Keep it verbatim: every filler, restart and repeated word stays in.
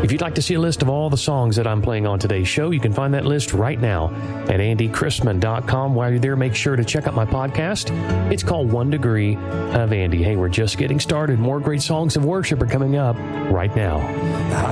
If you'd like to see a list of all the songs that I'm playing on today's show, you can find that list right now at andy chrisman dot com. While you're there, make sure to check out my podcast. It's called One Degree of Andy. Hey, we're just getting started. More great songs of worship are coming up right now.